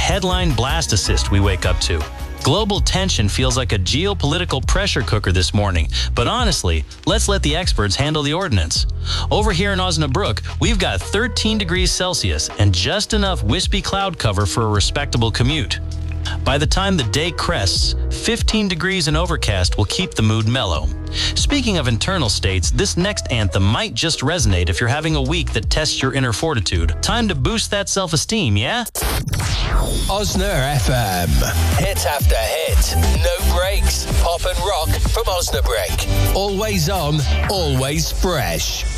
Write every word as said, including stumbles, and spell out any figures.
headline blast assist we wake up to. Global tension feels like a geopolitical pressure cooker this morning, but honestly, let's let the experts handle the ordnance. Over here in Osnabrück, we've got thirteen degrees Celsius and just enough wispy cloud cover for a respectable commute. By the time the day crests, fifteen degrees and overcast will keep the mood mellow. Speaking of internal states, this next anthem might just resonate if you're having a week that tests your inner fortitude. Time to boost that self-esteem, yeah? Osna F M. Hit after hit. No breaks. Pop and rock from Osnabrück. Always on, always fresh.